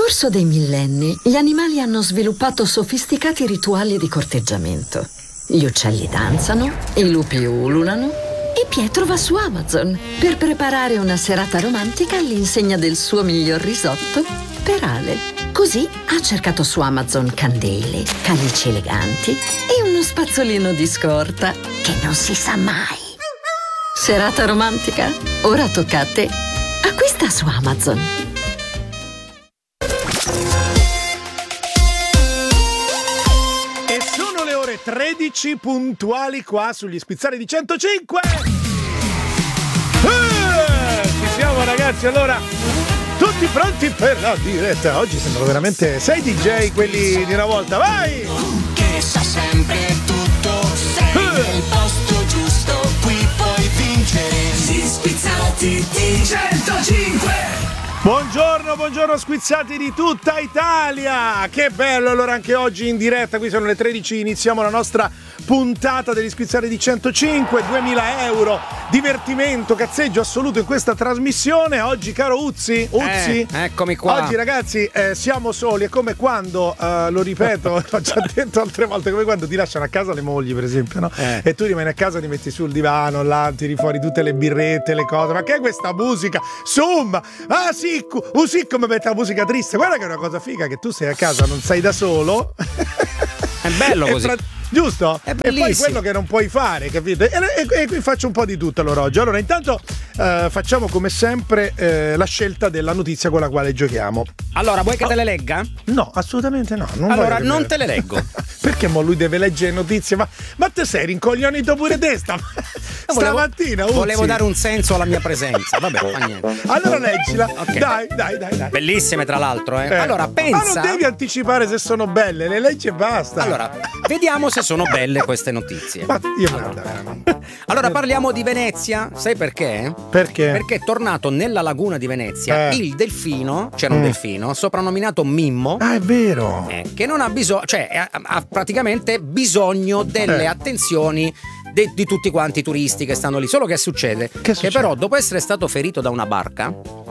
corso dei millenni, gli animali hanno sviluppato sofisticati rituali di corteggiamento. Gli uccelli danzano, i lupi ululano e Pietro va su Amazon per preparare una serata romantica all'insegna del suo miglior risotto per Ale. Così ha cercato su Amazon candele, calici eleganti e uno spazzolino di scorta che non si sa mai. Serata romantica? Ora tocca a te. Acquista su Amazon. E sono le ore 13 puntuali qua sugli Squizzari di 105. Ci siamo ragazzi, allora tutti pronti per la diretta. Oggi sembrano veramente 6 DJ quelli di una volta, vai! Che sa sempre tutto, sei nel posto giusto, qui puoi vincere. Gli Squizzati di 105. Buongiorno Squizzati di tutta Italia! Che bello allora anche oggi in diretta, qui sono le 13, iniziamo la nostra puntata degli Squizzati di 105, 2000 euro, divertimento, cazzeggio assoluto in questa trasmissione. Oggi caro Uzzi, eccomi qua. Oggi ragazzi siamo soli, è come quando, lo ripeto, l'ho già detto altre volte, come quando ti lasciano a casa le mogli per esempio, no? E tu rimani a casa, ti metti sul divano, là, tiri fuori tutte le birrette, le cose, ma che è questa musica? Insomma, ah sì, così come mette la musica triste, guarda che è una cosa figa che tu sei a casa, non sei da solo. È bello così. Giusto? È e poi quello che non puoi fare, capito? E qui faccio un po' di tutto allora oggi. Allora, intanto facciamo come sempre la scelta della notizia con la quale giochiamo. Allora, vuoi che te le legga? No, assolutamente no. Allora, non te le leggo. Perché mo lui deve leggere notizie? Ma te sei rincoglionito pure te stamattina? Volevo dare un senso alla mia presenza. Vabbè, fa niente. Allora leggila. Okay. Dai. Bellissime tra l'altro, Allora, pensa. Ma non devi anticipare se sono belle, le leggi e basta. Allora, vediamo se sono belle queste notizie. Ma io guarda, veramente. Allora, parliamo di Venezia. Sai perché? Perché? Perché è tornato nella laguna di Venezia il delfino, c'era un delfino soprannominato Mimmo. Ah, è vero. Che non ha bisogno, cioè ha praticamente bisogno delle attenzioni di tutti quanti i turisti che stanno lì. Solo che succede? Che però dopo essere stato ferito da una barca,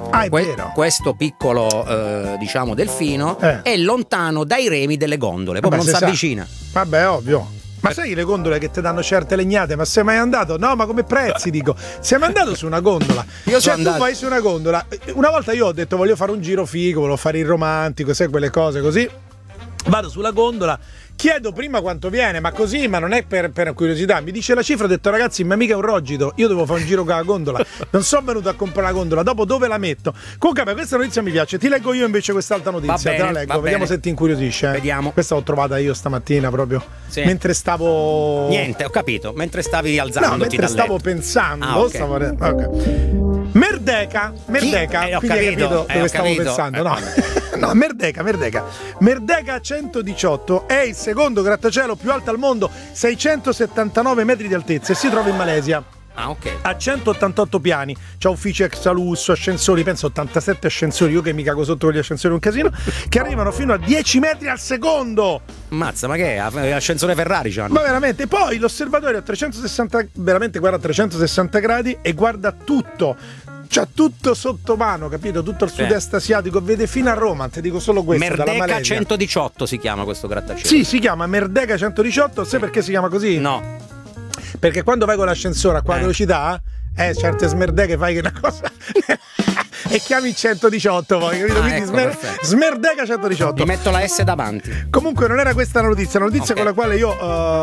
questo piccolo diciamo delfino è lontano dai remi delle gondole, proprio non si avvicina. Vabbè, ovvio. Ma sai le gondole che ti danno certe legnate? Ma sei mai andato? No, ma come prezzi dico? Sei mai andato su una gondola? Io sono andato. Tu vai su una gondola. Una volta io ho detto voglio fare un giro figo, volevo fare il romantico, sai quelle cose così. Vado sulla gondola, chiedo prima quanto viene, ma così, ma non è per curiosità. Mi dice la cifra, ho detto ragazzi, ma mica è un rogito, io devo fare un giro con la gondola, non sono venuto a comprare la gondola, dopo dove la metto? Comunque, questa notizia mi piace, ti leggo io invece quest'altra notizia, te la leggo, vediamo se ti incuriosisce. Vediamo. Questa l'ho trovata io stamattina proprio, mentre stavo... Niente, ho capito, mentre stavi alzandoti mentre dal letto. stavo pensando, Okay. Merdeca, ho quindi hai capito dove stavo pensando, no? No, Merdeca 118 è il secondo grattacielo più alto al mondo, 679 metri di altezza e si trova in Malesia. Ah, ok. Ha 188 piani, c'ha uffici extra lusso, ascensori, penso 87 ascensori, io che mi cago sotto con gli ascensori un casino, che arrivano fino a 10 metri al secondo. Mazza, ma che è? Ascensore Ferrari c'hanno. Ma veramente, poi l'osservatorio a 360, veramente guarda a 360 gradi e guarda tutto. C'ha tutto sotto mano, capito? Tutto il sud-est asiatico, vede fino a Roma, ti dico solo questo. Merdeca 118 si chiama questo grattacielo. Sì, si chiama Merdeca 118, sai perché si chiama così? No. Perché quando vai con l'ascensore a qua velocità, certe smerdeche fai che una cosa... e chiami il 118 poi, capito? Quindi ecco, Smerdeca 118. Ti metto la S davanti. Comunque non era questa la notizia con la quale io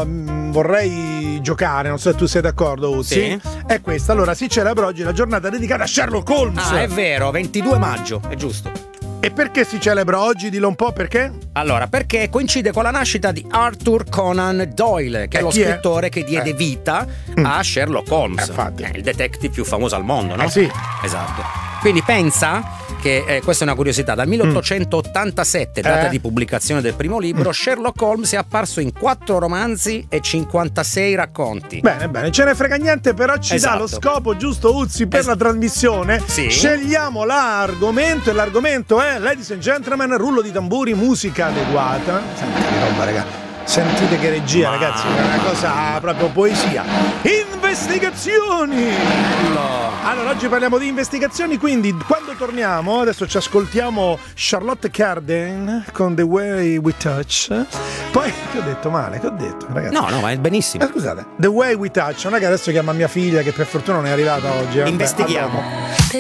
vorrei giocare, non so se tu sei d'accordo, Uzzi. Sì. È questa, allora si celebra oggi la giornata dedicata a Sherlock Holmes. Ah, è vero, 22 maggio, è giusto. E perché si celebra oggi? Dillo un po' perché? Allora, perché coincide con la nascita di Arthur Conan Doyle, che è lo scrittore che diede vita a Sherlock Holmes, il detective più famoso al mondo, no? Sì. Esatto. Quindi pensa che, questa è una curiosità, dal 1887, data di pubblicazione del primo libro, Sherlock Holmes è apparso in 4 romanzi e 56 racconti. Bene, ce ne frega niente, però ci dà lo scopo giusto, Uzzi, per la trasmissione. Sì. Scegliamo l'argomento e l'argomento è, ladies and gentlemen, rullo di tamburi, musica adeguata. Senti che roba, raga. Sentite che regia, ragazzi, è una cosa proprio poesia. Investigazioni! Bello. Allora, oggi parliamo di investigazioni, quindi quando torniamo, adesso ci ascoltiamo Charlotte Carden con The Way We Touch. Poi, che ho detto male? Che ho detto, ragazzi? No, ma è benissimo. Scusate, The Way We Touch, non è che adesso chiama mia figlia, che per fortuna non è arrivata oggi. Investighiamo.